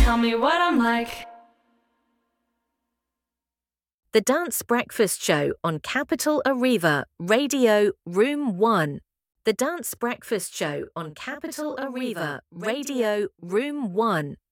tell me what I'm like. The Dance Breakfast Show on Capital Arriva, Radio Room 1. The Dance Breakfast Show on Capital Arriva, Radio Room 1.